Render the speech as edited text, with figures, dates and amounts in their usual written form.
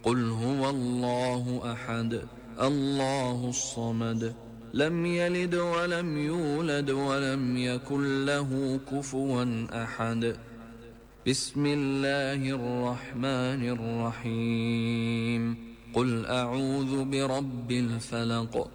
قل هو الله أحد الله الصمد لم يلد ولم يولد ولم يكن له كفوا أحد. بسم الله الرحمن الرحيم. قل أعوذ برب الفلق